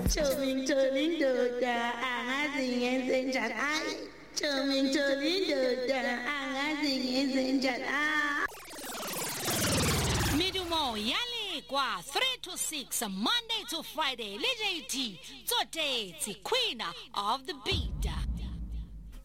Chomintolindoda angazingenzenjani ay Chomintolindoda angazingenzenjani ah Midumo yale kwa 3 to 6 Monday to Friday. Lejiti Today's Queen of the Beat.